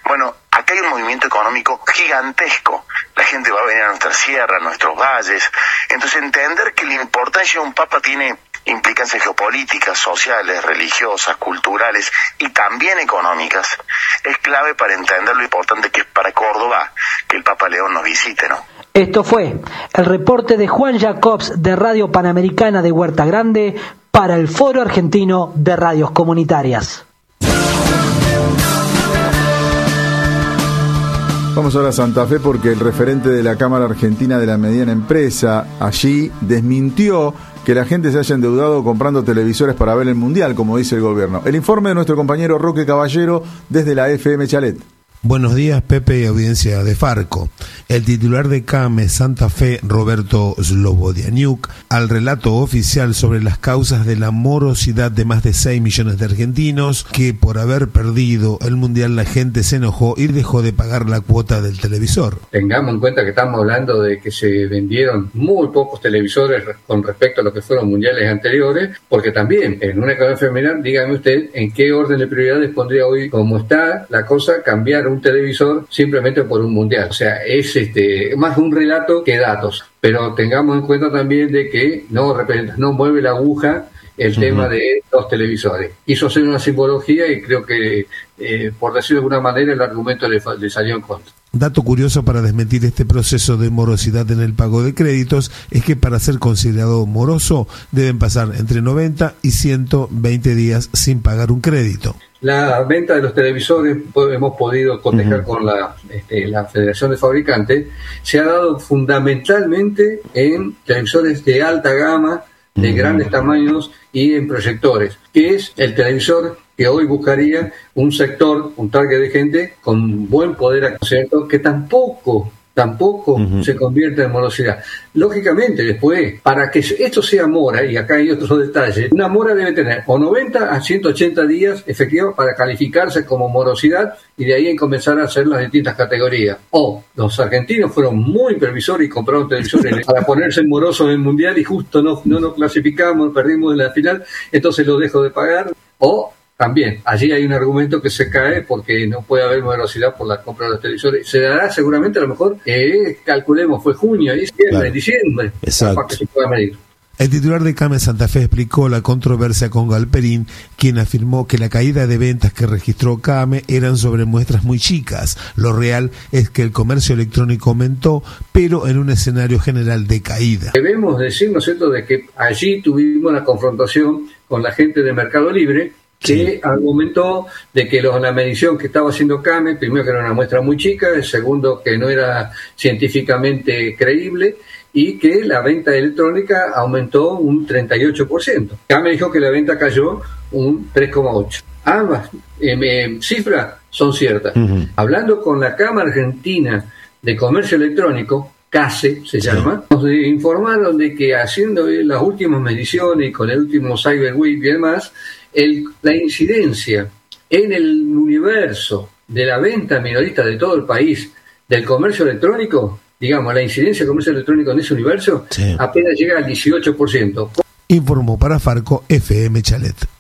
Bueno, acá hay un movimiento económico gigantesco. La gente va a venir a nuestras sierras, a nuestros valles. Entonces, entender que la importancia de un papa tiene implicancias geopolíticas, sociales, religiosas, culturales y también económicas, es clave para entender lo importante que es para Córdoba que el Papa León nos visite, ¿no? Esto fue el reporte de Juan Jacobs de Radio Panamericana de Huerta Grande para el Foro Argentino de Radios Comunitarias. Vamos ahora a Santa Fe porque el referente de la Cámara Argentina de la Mediana Empresa allí desmintió que la gente se haya endeudado comprando televisores para ver el Mundial, como dice el gobierno. El informe de nuestro compañero Roque Caballero desde la FM Chalet. Buenos días, Pepe y audiencia de Farco. El titular de CAME Santa Fe, Roberto Slobodianiuk, al relato oficial sobre las causas de la morosidad de más de 6 millones de argentinos, que por haber perdido el Mundial la gente se enojó y dejó de pagar la cuota del televisor. Tengamos en cuenta que estamos hablando de que se vendieron muy pocos televisores con respecto a lo que fueron mundiales anteriores, porque también en una economía femenina, dígame usted, ¿en qué orden de prioridades pondría hoy, como está la cosa, cambiar un televisor simplemente por un mundial? O sea, es más un relato que datos, pero tengamos en cuenta también de que no mueve la aguja el tema de los televisores. Quiso hacer una simbología y creo que, por decirlo de alguna manera, el argumento le salió en contra. Dato curioso para desmentir este proceso de morosidad en el pago de créditos es que para ser considerado moroso deben pasar entre 90 y 120 días sin pagar un crédito. La venta de los televisores, hemos podido cotejar con la Federación de Fabricantes, se ha dado fundamentalmente en televisores de alta gama, de grandes tamaños y en proyectores, que es el televisor que hoy buscaría un sector, un target de gente con buen poder adquisitivo, que tampoco se convierte en morosidad. Lógicamente, después, para que esto sea mora, y acá hay otro detalle, una mora debe tener o 90 a 180 días efectivos para calificarse como morosidad y de ahí comenzar a hacer las distintas categorías. O los argentinos fueron muy previsores y compraron televisores para ponerse morosos en el Mundial y justo no nos clasificamos, perdimos en la final, entonces lo dejo de pagar. O también, allí hay un argumento que se cae porque no puede haber morosidad por la compra de los televisores. Se dará seguramente, a lo mejor, calculemos, fue junio, diciembre, Exacto. Para que se pueda medir. El titular de CAME Santa Fe explicó la controversia con Galperín, quien afirmó que la caída de ventas que registró CAME eran sobre muestras muy chicas. Lo real es que el comercio electrónico aumentó, pero en un escenario general de caída. Debemos decir, ¿no es cierto?, de que allí tuvimos la confrontación con la gente de Mercado Libre, que argumentó de que la medición que estaba haciendo CAME, primero que era una muestra muy chica, segundo que no era científicamente creíble y que la venta electrónica aumentó un 38%. CAME dijo que la venta cayó un 3,8%. Ambas cifras son ciertas. Hablando con la Cámara Argentina de Comercio Electrónico, CASE se llama, nos informaron de que haciendo las últimas mediciones y con el último Cyber Week y demás, la incidencia en el universo de la venta minorista de todo el país del comercio electrónico, digamos, la incidencia del comercio electrónico en ese universo apenas llega al 18%. Informó para Farco FM Chalet.